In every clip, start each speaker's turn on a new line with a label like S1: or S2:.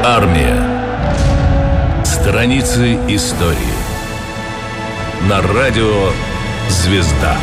S1: Армия. Страницы истории. На радио «Звезда».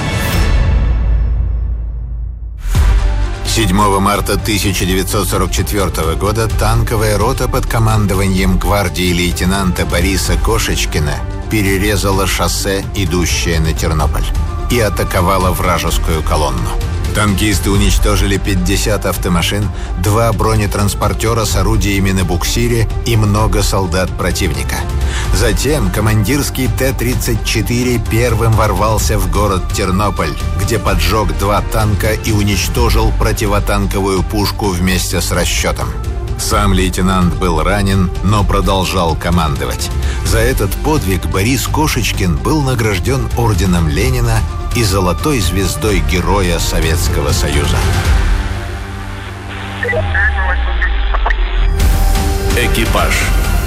S2: 7 марта 1944 года танковая рота под командованием гвардии лейтенанта Бориса Кошечкина перерезала шоссе, идущее на Тернополь, и атаковала вражескую колонну. Танкисты уничтожили 50 автомашин, 2 бронетранспортера с орудиями на буксире и много солдат противника. Затем командирский Т-34 первым ворвался в город Тернополь, где поджег 2 танка и уничтожил противотанковую пушку вместе с расчетом. Сам лейтенант был ранен, но продолжал командовать. За этот подвиг Борис Кошечкин был награжден орденом Ленина и золотой звездой Героя Советского Союза.
S1: Экипаж.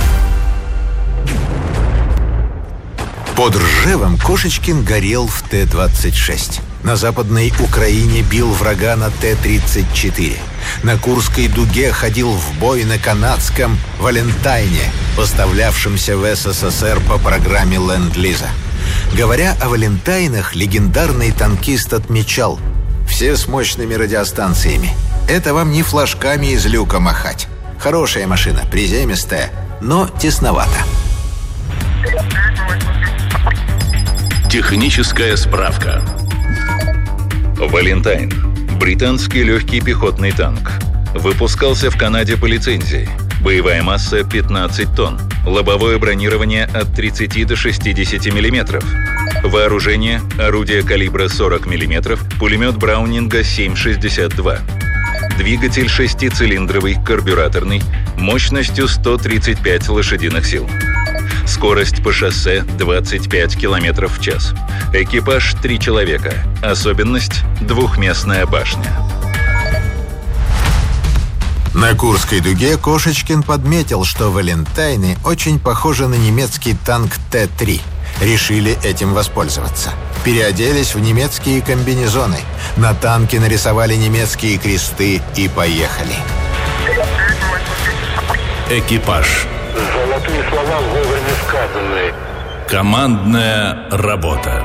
S2: Под Ржевом Кошечкин горел в Т-26. На Западной Украине бил врага на Т-34. На Курской дуге ходил в бой на канадском «Валентайне», поставлявшемся в СССР по программе Ленд-Лиза. Говоря о «Валентайнах», легендарный танкист отмечал: «Все с мощными радиостанциями. Это вам не флажками из люка махать. Хорошая машина, приземистая, но тесновато».
S1: Техническая справка.
S3: «Валентайн» – британский легкий пехотный танк. Выпускался в Канаде по лицензии. Боевая масса 15 тонн. Лобовое бронирование от 30 до 60 мм. Вооружение – орудие калибра 40 мм, пулемет Браунинга 7,62. Двигатель 6-цилиндровый, карбюраторный, мощностью 135 лошадиных сил. Скорость по шоссе 25 км в час. Экипаж 3 человека. Особенность – двухместная башня.
S2: На Курской дуге Кошечкин подметил, что «Валентайны» очень похожи на немецкий танк Т-3. Решили этим воспользоваться. Переоделись в немецкие комбинезоны. На танке нарисовали немецкие кресты и поехали.
S1: Экипаж.
S4: Золотые слова вовремя сказаны.
S1: Командная работа.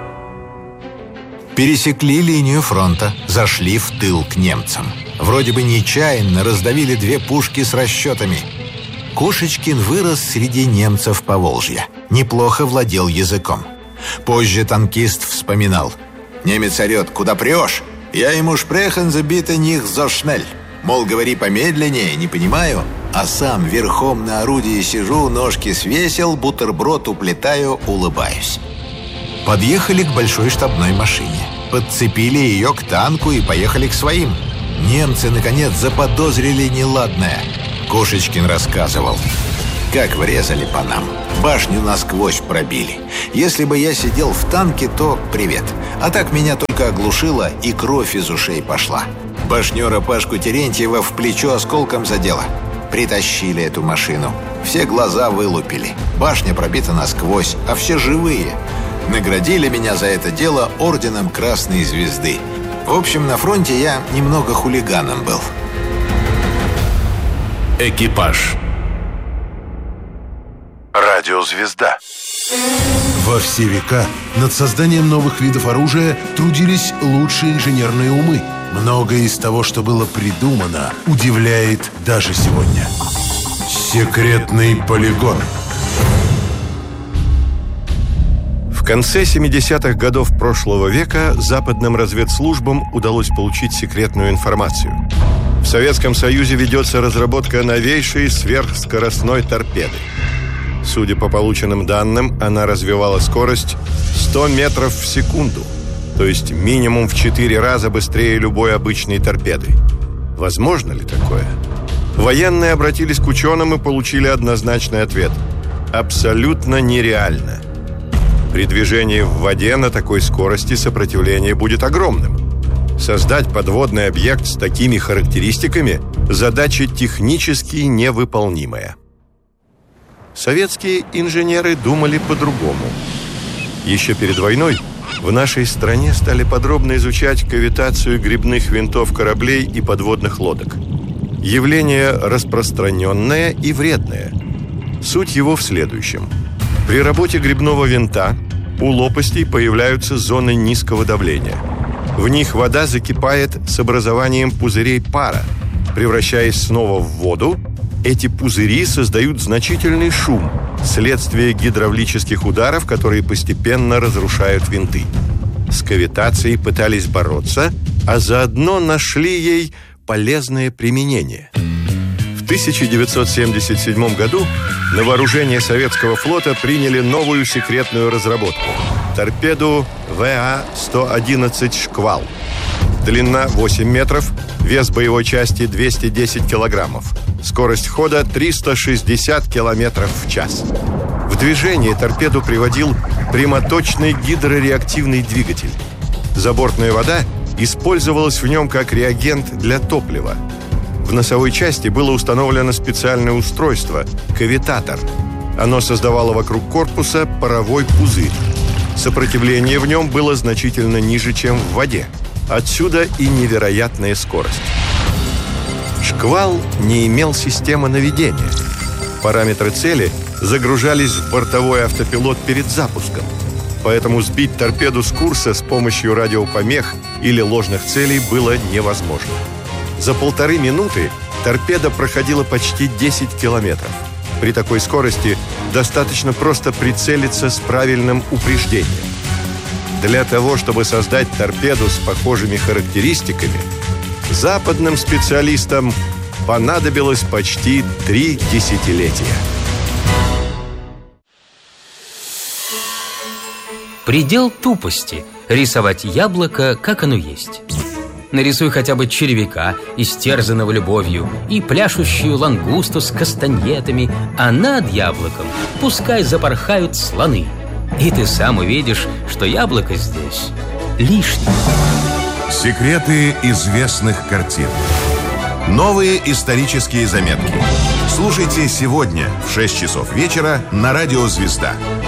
S2: Пересекли линию фронта, зашли в тыл к немцам. Вроде бы нечаянно раздавили 2 пушки с расчетами. Кошечкин вырос среди немцев Поволжья. Неплохо владел языком. Позже танкист вспоминал: «Немец орет: куда прешь? Я ему шпрехен забита них за шнель. Мол, говори помедленнее, не понимаю. А сам верхом на орудии сижу, ножки свесил, бутерброд уплетаю, улыбаюсь». Подъехали к большой штабной машине. Подцепили ее к танку и поехали к своим. Немцы, наконец, заподозрили неладное. Кошечкин рассказывал: «Как врезали по нам. Башню насквозь пробили. Если бы я сидел в танке, то привет. А так меня только оглушило, и кровь из ушей пошла. Башнера Пашку Терентьева в плечо осколком задело. Притащили эту машину. Все глаза вылупили. Башня пробита насквозь, а все живые. Наградили меня за это дело орденом Красной Звезды. В общем, на фронте я немного хулиганом был».
S1: Экипаж.
S4: Радио «Звезда».
S5: Во все века над созданием новых видов оружия трудились лучшие инженерные умы. Многое из того, что было придумано, удивляет даже сегодня. Секретный полигон.
S6: В конце 70-х годов прошлого века западным разведслужбам удалось получить секретную информацию. В Советском Союзе ведется разработка новейшей сверхскоростной торпеды. Судя по полученным данным, она развивала скорость 100 метров в секунду, то есть минимум в 4 раза быстрее любой обычной торпеды. Возможно ли такое? Военные обратились к ученым и получили однозначный ответ: абсолютно нереально. При движении в воде на такой скорости сопротивление будет огромным. Создать подводный объект с такими характеристиками – задача технически невыполнимая. Советские инженеры думали по-другому. Еще перед войной в нашей стране стали подробно изучать кавитацию грибных винтов кораблей и подводных лодок. Явление распространенное и вредное. Суть его в следующем. При работе грибного винта у лопастей появляются зоны низкого давления. В них вода закипает с образованием пузырей пара. Превращаясь снова в воду, эти пузыри создают значительный шум, следствие гидравлических ударов, которые постепенно разрушают винты. С кавитацией пытались бороться, а заодно нашли ей полезное применение. В 1977 году на вооружение советского флота приняли новую секретную разработку – торпеду ВА-111 «Шквал». Длина 8 метров, вес боевой части 210 килограммов, скорость хода 360 километров в час. В движение торпеду приводил прямоточный гидрореактивный двигатель. Забортная вода использовалась в нем как реагент для топлива. В носовой части было установлено специальное устройство – кавитатор. Оно создавало вокруг корпуса паровой пузырь. Сопротивление в нем было значительно ниже, чем в воде. Отсюда и невероятная скорость. «Шквал» не имел системы наведения. Параметры цели загружались в бортовой автопилот перед запуском. Поэтому сбить торпеду с курса с помощью радиопомех или ложных целей было невозможно. За 1,5 минуты торпеда проходила почти 10 километров. При такой скорости достаточно просто прицелиться с правильным упреждением. Для того, чтобы создать торпеду с похожими характеристиками, западным специалистам понадобилось почти 3 десятилетия.
S7: Предел тупости – рисовать яблоко, как оно есть. Нарисуй хотя бы червяка, истерзанного любовью, и пляшущую лангусту с кастаньетами, а над яблоком пускай запорхают слоны. И ты сам увидишь, что яблоко здесь лишнее.
S8: Секреты известных картин. Новые исторические заметки. Слушайте сегодня в 6 часов вечера на радио «Звезда».